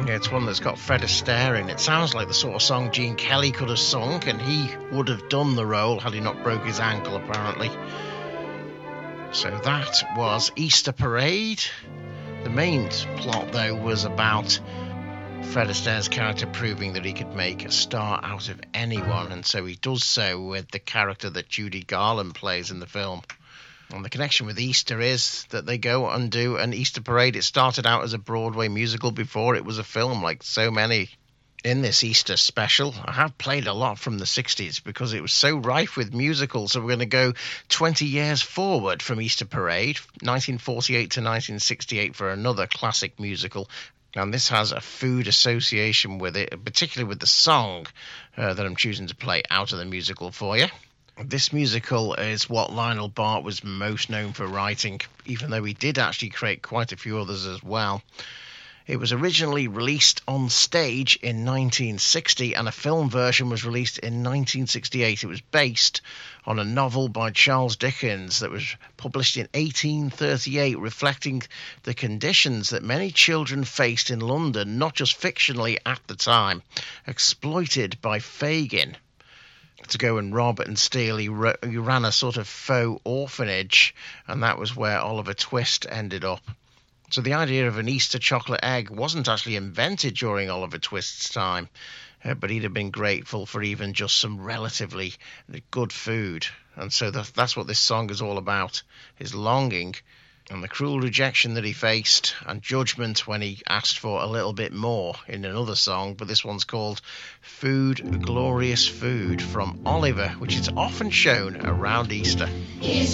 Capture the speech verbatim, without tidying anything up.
Yeah, it's one that's got Fred Astaire in. It sounds like the sort of song Gene Kelly could have sung, and he would have done the role had he not broke his ankle, apparently. So that was Easter Parade. The main plot, though, was about Fred Astaire's character proving that he could make a star out of anyone, and so he does so with the character that Judy Garland plays in the film. And the connection with Easter is that they go and do an Easter Parade. It started out as a Broadway musical before it was a film, like so many. In this Easter special, I have played a lot from the sixties because it was so rife with musicals. So we're going to go twenty years forward from Easter Parade, nineteen forty-eight to nineteen sixty-eight, for another classic musical. And this has a food association with it, particularly with the song uh, that I'm choosing to play out of the musical for you. This musical is what Lionel Bart was most known for writing, even though he did actually create quite a few others as well. It was originally released on stage in nineteen sixty, and a film version was released in nineteen sixty-eight. It was based on a novel by Charles Dickens that was published in eighteen thirty-eight, reflecting the conditions that many children faced in London, not just fictionally at the time, exploited by Fagin to go and rob and steal. He, ro- he ran a sort of faux orphanage, and that was where Oliver Twist ended up. So the idea of an Easter chocolate egg wasn't actually invented during Oliver Twist's time, uh, but he'd have been grateful for even just some relatively good food. And so that, that's what this song is all about, his longing and the cruel rejection that he faced, and judgment when he asked for a little bit more in another song. But this one's called Food, Glorious Food, from Oliver, which is often shown around Easter.